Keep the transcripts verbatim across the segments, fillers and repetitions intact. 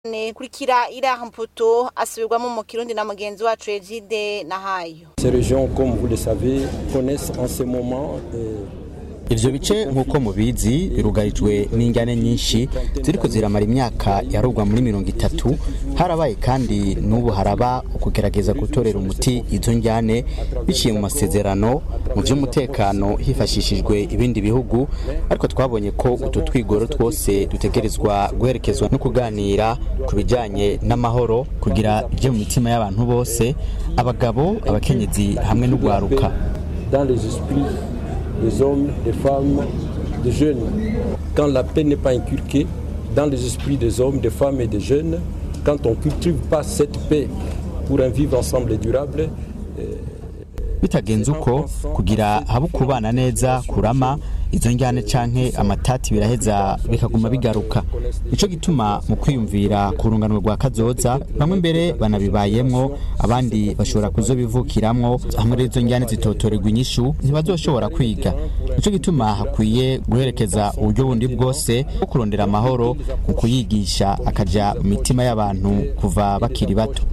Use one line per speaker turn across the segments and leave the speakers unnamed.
Ne kurikira Iramputu asubirwamo mu Kirundi na mugenzi wacu Egide Nahayo.
Ces régions, comme vous le savez, connaissent en ce moment euh,
Ivyo bice nkuko mubizi birugarijwe n'ingane nyinshi ziriko ziramara imyaka yarugwa muri mirongo itatu. Harabaye kandi n'ubu haraba ukugerageza gutorera umuti izo njyane biciye mu masezerano mu vy'umutekano hifashishijwe ibindi bihugu, ariko twabonye ko utu twigoro twose dutegerezwa guherekezwa no kuganira ku bijanye n'amahoro kugira ivyo mu mitima y'abantu bose, abagabo, abakenyezi hamwe n'ugwaruka.
Dans les esprits des hommes, des femmes, des jeunes. Quand la paix n'est pas inculquée dans les esprits des hommes, des femmes et des jeunes, quand on ne cultive pas cette paix pour un vivre ensemble et durable,
bitagenze uko kugira haba kubana neza kurama izo njyane canke amatati biraheza bikaguma bigaruka. Ico gituma mu kwiyumvira kurunganwe rwa kazoza bamwe mbere banabibayemwo, abandi bashobora kuzobivukiramwo, hamwe rezo njyane zitotorerwa inyishu ntibazoshobora kwiga. Ico gituma hakwiye guherekeza uburyo bundi bwose bwo kurondera amahoro mu kuyigisha akaja mu mitima y'abantu kuva bakiri bato.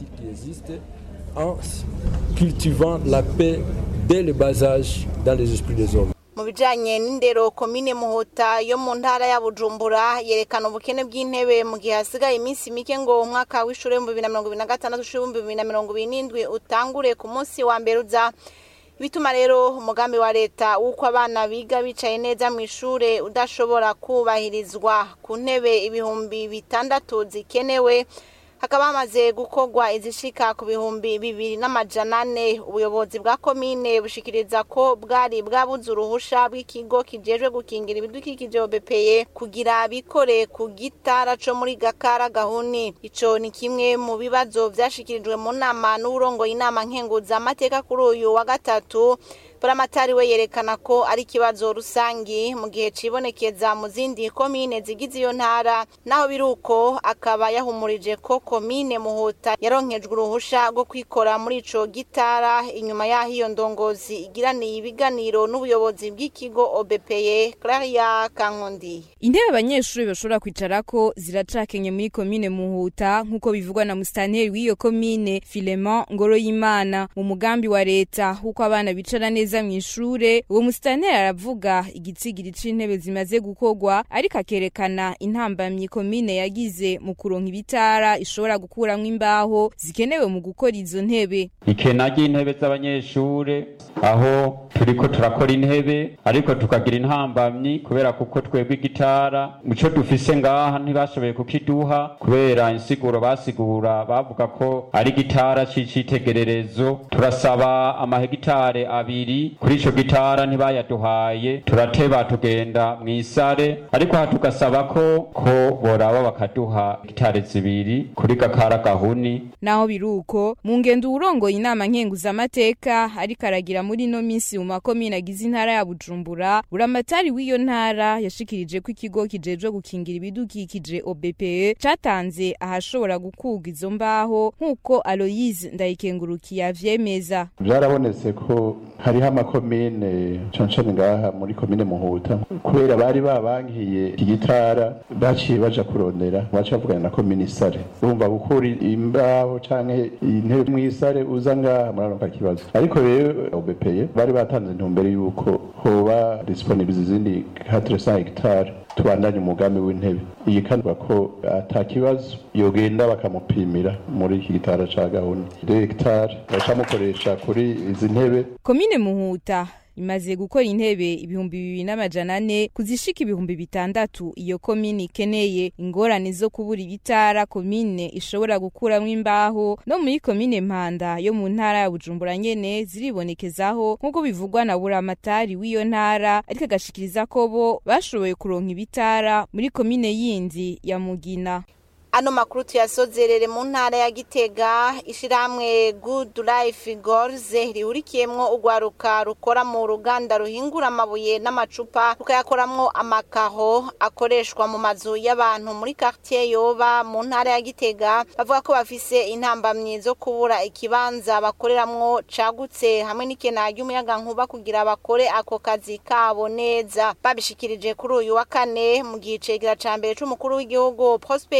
En cultivant la paix dès le bas âge dans les esprits des hommes.
Mu bijanye n'indero, komine Muhuta yo mu ntara ya Bujumbura yerekana ubukene bw'intebe mu gihe hasigaye iminsi mike ngo umwaka w'ishure mu bibiri na mirongo ibiri na gatandatu ushira bibiri na mirongo ibiri n'indwi utangure ku munsi wa mbere uza. Bituma rero umugambi wa leta uko abana biga bicaye neza mu ishure udashobora kubahirizwa. Ku ntebe ibihumbi bitandatu zikenewe hakaba hamaze gukogwa izishika ku bihumbi bibiri n'amajana ane. Ubuyobozi bwa komine bushikiriza ko bwari bwabuze uruhusha bw'ikigo kijejwe gukingira ibidukikije O B P E kugira bikore ku gitara co muri Gakara Gahuni. Ico ni kimwe mu bibazo vyashikirijwe mu nama n'urongoye inama nkenguza amateka kuri uyu wa gatatu. Buramatari we yerekana ko ari kibazo rusangi mu gihe cibonekeza mu zindi komine zigize iyo ntara, naho biruko akaba yahumurije ko komine Muhuta yaronkejwe uruhusha rwo kwikora muri ico gitara inyuma yaho iyo ndongozi igiraniye ibiganiro n'ubuyobozi bw'ikigo O B P E. Claria Kankondi:
intebe abanyeshuri bashobora kwicarako ziracakenye muri komine Muhuta nkuko bivugwa na musitanteri w'iyo komine Filemon Ngoroyimana. Mu mugambi wa leta uko abana bicara neza mw'ishure, uwo musitanteri aravuga igitsigiri c'intebe zimaze gukogwa, ariko akerekana intambamyi komine yagize mu kuronka ibitara ishobora gukuramwo imbaho zikenewe mu gukora izo ntebe.
Ikena ry'intebe z'abanyeshure, aho turiko turakora intebe ariko tukagira intambamyi kubera kuko twebwe igitara muco dufise ngaha ntibashoboye kukiduha kubera insiguro basigura bavuga ko ari gitara c'icitegererezo. Turasaba amahegitare abiri kuri ico gitara ntibayaduhaye, turateba tugenda mw'isare, ariko aha tugasaba ko ko boraba bakaduha gitare zibiri kuri Gakara Gahuni.
Naho biruko mu ngendo urongoye inama nkenguza amateka ariko aragira muri no minsi mu makomine agize intara ya Bujumbura, buramatari w'iyo ntara yashikirije ko ikigo kijejwe gukingira ibidukikije O B P E catanze ahashobora gukuga izo mbaho nkuko Aloise Ndayikengurukiye avyemeza.
Byarabonetse ko hari amakomine cancane ngaha muri komine Muhuta kubera bari babankiye igitara baciye baja kurondera baca bavugana na komine Sare, urumva gukura imbaho canke intebe mw'isare uza ngaha muraronka kibazo. Ariko rero O B P E bari batanze intumbero yuko hoba disponible izindi quatre cents hectares tubandanye umugambi w'intebe. Iyi kandi bako atakibazo yogenda bakamupimira muri iki gitara ca Gahuni hectare bacamukoresha kuri izi ntebe.
Komine Muhuta imaze gukora intebe ibihumbi bibiri n'amajana ane kuzishika ibihumbi bitandatu iyo komine ikeneye. Ingorane zo kubura ibitara komine ishobora gukuramwo imbaho no muri komine Mpanda yo mu ntara ya Bujumbura nyene ziribonekezaho nkuko bivugwa na buramatari w'iyo ntara, ariko agashikiriza ko bo bashoboye kuronka ibitara muri komine yindi ya Mugina.
Ano makuru tuyasozerere mu ntara ya Gitega. Ishiramwe Good Life Goals rihurikiyemwo ugwaruka rukora mu ruganda ruhingura amabuye n'amacupa rukayakoramwo amakaho akoreshwa mu mazu y'abantu muri quartier Yoba mu ntara ya Gitega, bavuga ko bafise intambamyi zo kubura ikibanza bakoreramwo cagutse hamwe n'ikena ry'umuyaga nkuba kugira bakore ako kazi kabo neza. Babishikirije kuri uyu wa kane mu gihe cegera ca mbere c'umukuru w'igihugu Prosper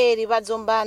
azomba